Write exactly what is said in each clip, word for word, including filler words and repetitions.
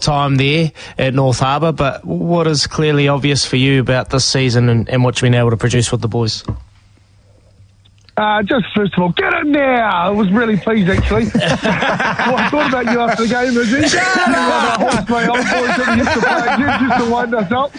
time there at North Harbour, but what is clearly obvious for you about this season and, and what you've been able to produce with the boys? Uh, just first of all, get it now! I was really pleased, actually. What I thought about you after the game was, yeah, no! My old boys that we used to play against used to wind us up.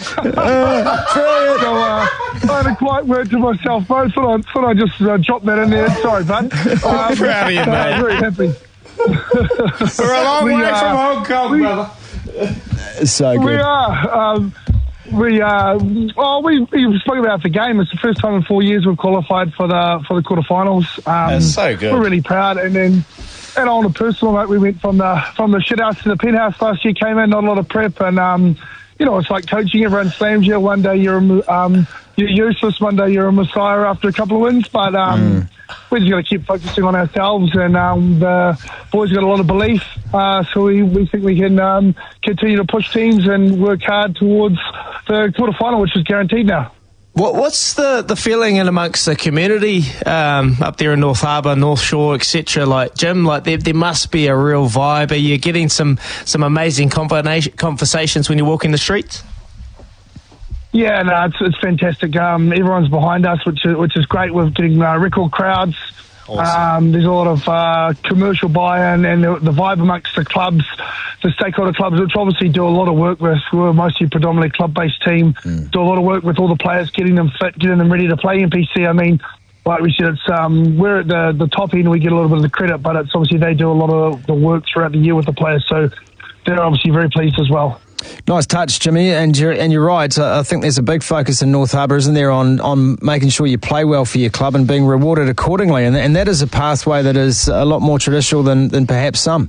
So uh, I had a quiet word to myself, bro. Thought I, thought I just uh, dropped that in there. Sorry, bud. I'm proud of you, mate. Uh, very happy. We're a long we, way uh, from Hong Kong, we, brother. So good. We are. Um, we uh, oh, we, we spoke about the game. It's the first time in four years we've qualified for the for the quarterfinals. Um, That's so good. We're really proud. And then, and on a personal note, we went from the from the shithouse to the penthouse last year. Came in, not a lot of prep, and um, you know, it's like coaching. Everyone slams you. One day you're um, you're useless. One day you're a messiah after a couple of wins. But um, mm. we're just got to keep focusing on ourselves. And um, the boys got a lot of belief. Uh, so we, we think we can um, continue to push teams and work hard towards the quarterfinal, which is guaranteed now. What, what's the, the feeling in amongst the community um, up there in North Harbour, North Shore, et cetera? Like, Jim, like there, there must be a real vibe. Are you getting some, some amazing conversations when you walk in the streets? Yeah, no, it's, it's fantastic. Um, everyone's behind us, which is, which is great. We're getting uh, record crowds. Awesome. Um, there's a lot of uh, commercial buy-in, and the, the vibe amongst the clubs, the stakeholder clubs, which obviously do a lot of work with. We're mostly a predominantly club-based team. Mm. Do a lot of work with all the players, getting them fit, getting them ready to play N P C. I mean, like we said, it's um, we're at the, the top end. We get a little bit of the credit, but it's obviously they do a lot of the work throughout the year with the players. So they're obviously very pleased as well. Nice touch, Jimmy, and you're, and you're right. I think there's a big focus in North Harbour, isn't there, on, on making sure you play well for your club and being rewarded accordingly, and, and that is a pathway that is a lot more traditional than, than perhaps some.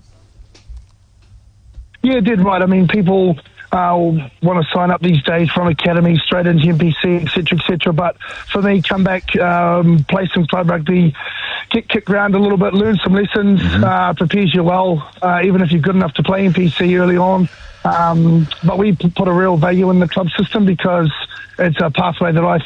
Yeah, did right. I mean, people uh, want to sign up these days from academies straight into N P C, et cetera, et cetera. But for me, come back, um, play some club rugby, get kicked around a little bit, learn some lessons, mm-hmm. uh, prepares you well, uh, even if you're good enough to play N P C early on. Um, but we put a real value in the club system because it's a pathway that I